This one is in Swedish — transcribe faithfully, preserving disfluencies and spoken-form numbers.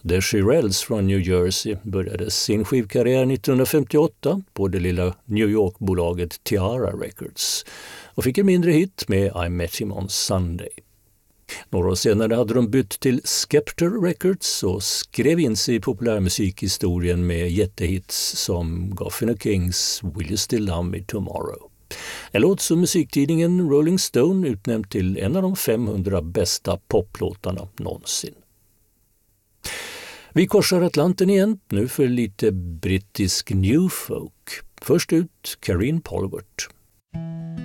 The Shirelles från New Jersey började sin skivkarriär nittonhundrafemtioåtta på det lilla New York-bolaget Tiara Records och fick en mindre hit med I Met Him on Sunday. Några år senare hade de bytt till Skepter Records och skrev in sig i populärmusikhistorien med jättehits som Goffin and Kings Will You Still Love Me Tomorrow. En låt som musiktidningen Rolling Stone utnämnt till en av de femhundra bästa poplåtarna någonsin. Vi korsar Atlanten igen, nu för lite brittisk new folk. Först ut Karine Polwart.